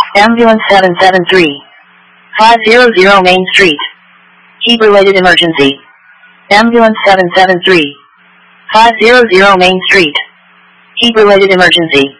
Ambulance 773. 500 Main Street. Heat-related emergency. Ambulance 773. 500 Main Street. Heat-related emergency.